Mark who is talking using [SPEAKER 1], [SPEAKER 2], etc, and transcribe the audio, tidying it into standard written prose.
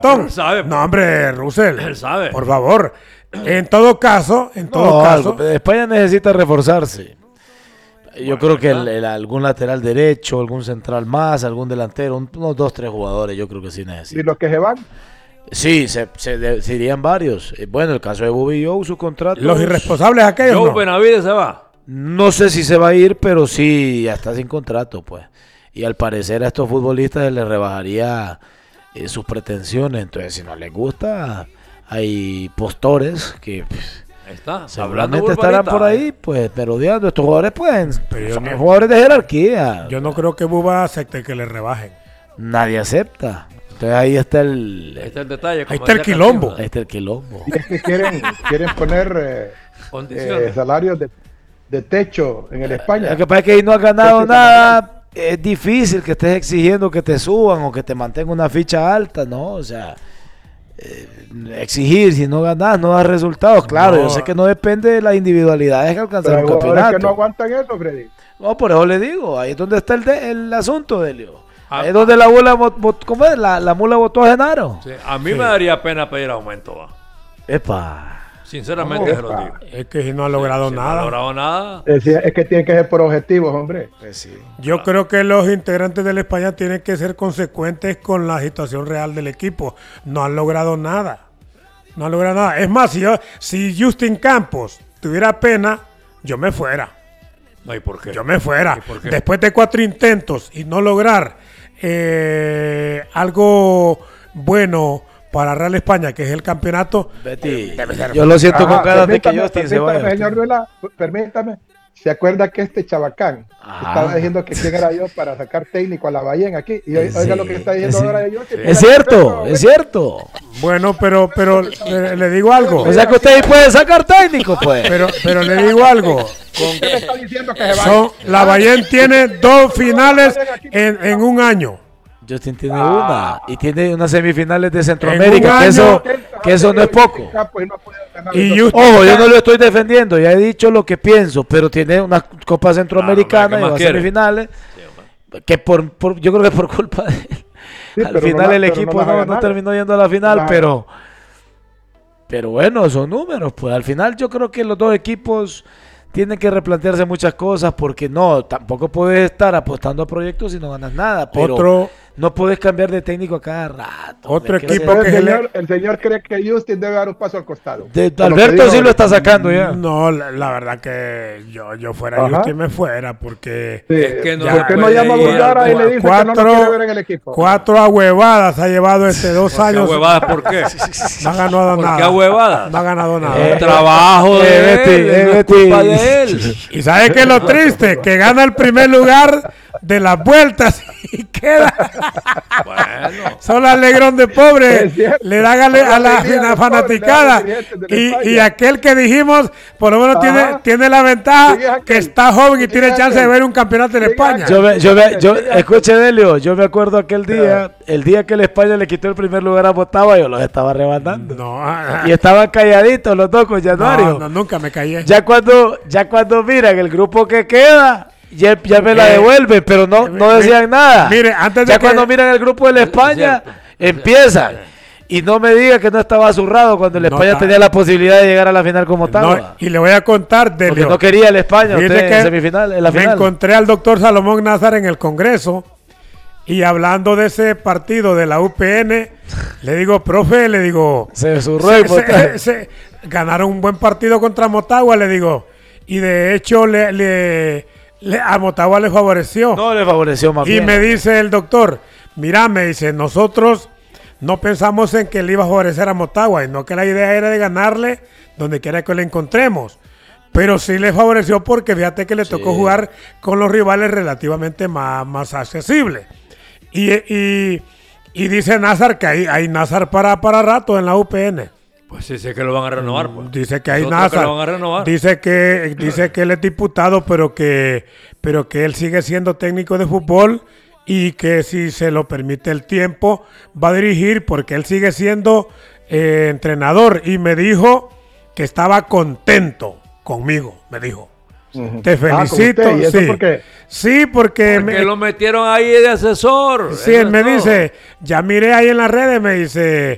[SPEAKER 1] Tom.
[SPEAKER 2] Él sabe,
[SPEAKER 1] No, hombre, Russell.
[SPEAKER 2] Él sabe.
[SPEAKER 1] Por favor. En todo caso.
[SPEAKER 3] España necesita reforzarse. Yo creo que algún lateral derecho, algún central más, algún delantero, unos 2, 3 jugadores, yo creo que sí necesita.
[SPEAKER 4] ¿Y los que se van?
[SPEAKER 3] Sí, se irían varios. Bueno, el caso de Bobby Joe, su contrato.
[SPEAKER 1] Los irresponsables aquellos.
[SPEAKER 2] Joe Benavides se va.
[SPEAKER 3] No sé si se va a ir, pero sí, ya está sin contrato, pues. Y al parecer a estos futbolistas se les rebajaría sus pretensiones. Entonces, si no les gusta, hay postores que
[SPEAKER 2] Está.
[SPEAKER 3] seguramente estarán por ahí, pues, merodeando. Estos jugadores pueden, son jugadores de jerarquía.
[SPEAKER 1] Yo no creo que Buba acepte que le rebajen.
[SPEAKER 3] Nadie acepta. Entonces ahí está
[SPEAKER 2] Ahí está el detalle.
[SPEAKER 1] Ahí está el quilombo.
[SPEAKER 3] Ahí está el quilombo.
[SPEAKER 4] Y es que quieren poner salarios de techo en el España.
[SPEAKER 3] Lo que pasa es que ahí no has ganado nada. Es difícil que estés exigiendo que te suban o que te mantengan una ficha alta, ¿no? O sea, exigir si no ganas, no das resultados. Claro, yo sé que no depende de las individualidades que alcanzar un campeonato.
[SPEAKER 4] Es que no aguantan eso, Freddy.
[SPEAKER 3] No, por eso le digo, ahí es donde está el asunto, Delio. Ahí es donde la mula, ¿cómo es? La mula votó a Genaro.
[SPEAKER 2] Sí, a mí me daría pena pedir aumento, va.
[SPEAKER 3] Epa.
[SPEAKER 2] Sinceramente se lo digo.
[SPEAKER 1] Es que si no ha logrado nada.
[SPEAKER 2] No ha logrado nada.
[SPEAKER 4] Es que tiene que ser por objetivos, hombre.
[SPEAKER 3] Pues sí.
[SPEAKER 1] Yo creo que los integrantes de la España tienen que ser consecuentes con la situación real del equipo. No han logrado nada. No han logrado nada. Es más, si Justin Campos tuviera pena, yo me fuera.
[SPEAKER 2] No, ¿y por qué?
[SPEAKER 1] Yo me fuera.
[SPEAKER 2] ¿Y por qué?
[SPEAKER 1] Después de 4 intentos y no lograr algo bueno para Real España, que es el campeonato.
[SPEAKER 3] Betty, yo lo siento con ganas de que Justin se vaya.
[SPEAKER 4] Señor Ruela, permítame. ¿Se acuerda que este Chabacán estaba diciendo que quién era yo para sacar técnico a la Ballén aquí? Y oiga lo que está diciendo ahora de Justin.
[SPEAKER 3] Es cierto, es cierto.
[SPEAKER 1] Bueno, pero le digo algo.
[SPEAKER 3] O sea que usted puede sacar técnico, pues.
[SPEAKER 1] Pero le digo algo.
[SPEAKER 4] ¿Qué le está diciendo que se vaya?
[SPEAKER 1] La Ballén tiene 2 finales en un año.
[SPEAKER 3] Justin tiene una y tiene unas semifinales de Centroamérica, que eso no es poco. Ojo, yo no lo estoy defendiendo, ya he dicho lo que pienso, pero tiene una Copa Centroamericana y unas semifinales que yo creo que por culpa de él.
[SPEAKER 4] Sí,
[SPEAKER 3] al final el equipo no terminó yendo a la final, pero bueno, son números, pues al final yo creo que los dos equipos tienen que replantearse muchas cosas porque tampoco puedes estar apostando a proyectos si no ganas nada, pero no puedes cambiar de técnico a cada rato.
[SPEAKER 1] Otro equipo que
[SPEAKER 4] el señor cree que Justin debe dar un paso al costado.
[SPEAKER 3] Alberto sí lo está sacando ya.
[SPEAKER 1] No, la verdad que yo fuera Justin me fuera porque
[SPEAKER 2] es que no,
[SPEAKER 4] ¿por qué no llama a Bulgara y le dice que no lo quiere ver en el equipo?
[SPEAKER 1] 4 ahuevadas ha llevado 2 años.
[SPEAKER 2] ¿Ahuevadas por qué?
[SPEAKER 1] No ha ganado nada.
[SPEAKER 2] ¿Por qué ahuevadas?
[SPEAKER 1] No ha ganado nada.
[SPEAKER 2] El trabajo de él, no es culpa de él.
[SPEAKER 1] ¿Y sabes qué es lo triste? Que gana el primer lugar de las vueltas y queda.
[SPEAKER 2] Bueno.
[SPEAKER 1] Solo alegrón de pobre le dan a la fanaticada. Y aquel que dijimos, por lo menos tiene la ventaja que está joven y tiene chance de ver un campeonato en España.
[SPEAKER 3] Escuche, Delio, yo me acuerdo aquel día, el día que el España le quitó el primer lugar a Motagua, yo los estaba arrebatando. Y estaban calladitos los dos con Januario.
[SPEAKER 1] No, nunca me callé.
[SPEAKER 3] Ya cuando miran el grupo que queda, ya me la devuelven, pero no decían nada.
[SPEAKER 1] Mire, antes de
[SPEAKER 3] cuando miran el grupo de la España, empiezan. Y no me diga que no estaba zurrado cuando el España tenía la posibilidad de llegar a la final como Motagua.
[SPEAKER 1] Y le voy a contar, Delio.
[SPEAKER 3] Porque no quería el España en semifinal, en la final.
[SPEAKER 1] Me encontré al doctor Salomón Nazar en el Congreso y hablando de ese partido de la UPN, le digo, profe,
[SPEAKER 3] se zurró
[SPEAKER 1] ganaron un buen partido contra Motagua, le digo, y de hecho a Motagua le favoreció.
[SPEAKER 3] No le favoreció más bien.
[SPEAKER 1] Y me dice el doctor, mira, me dice, nosotros no pensamos en que le iba a favorecer a Motagua, y no que la idea era de ganarle donde quiera que le encontremos. Pero sí le favoreció porque fíjate que le tocó jugar con los rivales relativamente más accesibles. Y dice Nazar que hay Nazar para rato en la UPN.
[SPEAKER 2] Pues sí, sé que lo van a renovar. Pues.
[SPEAKER 1] Dice que hay Nazar. Dice que él es diputado, pero que él sigue siendo técnico de fútbol y que si se lo permite el tiempo va a dirigir porque él sigue siendo entrenador. Y me dijo que estaba contento conmigo, me dijo. Te felicito.
[SPEAKER 4] ¿Y eso por qué?
[SPEAKER 1] Sí, porque
[SPEAKER 2] lo metieron ahí de asesor.
[SPEAKER 1] Sí, él me dice, ya miré ahí en las redes, me dice,